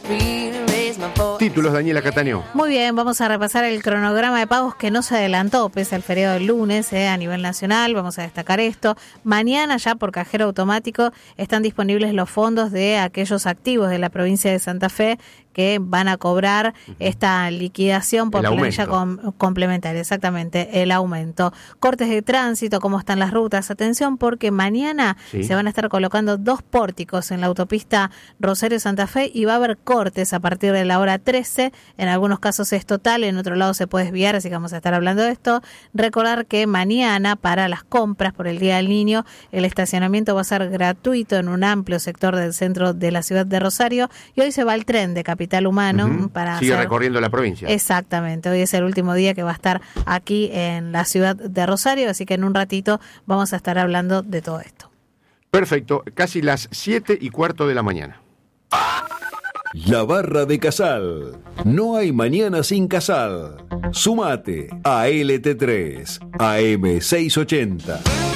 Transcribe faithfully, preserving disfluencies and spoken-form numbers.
Títulos, Daniela Cataño. Muy bien, vamos a repasar el cronograma de pagos que no se adelantó pese al feriado del lunes eh, a nivel nacional. Vamos a destacar esto. Mañana ya por cajero automático están disponibles los fondos de aquellos activos de la provincia de Santa Fe que van a cobrar esta liquidación por planilla com- complementaria, exactamente, el aumento. Cortes de tránsito, cómo están las rutas, atención porque mañana sí. se van a estar colocando dos pórticos en la autopista Rosario-Santa Fe y va a haber cortes a partir de la hora trece, en algunos casos es total, en otro lado se puede desviar, así que vamos a estar hablando de esto. Recordar que mañana para las compras por el Día del Niño, el estacionamiento va a ser gratuito en un amplio sector del centro de la ciudad de Rosario y hoy se va el tren de Capital Humano uh-huh. para sigue hacer... recorriendo la provincia. Exactamente, hoy es el último día que va a estar aquí en la ciudad de Rosario, así que en un ratito vamos a estar hablando de todo esto. Perfecto, casi las siete y cuarto de la mañana. La Barra de Casal. No hay mañana sin Casal. Sumate a L T tres, A M seiscientos ochenta.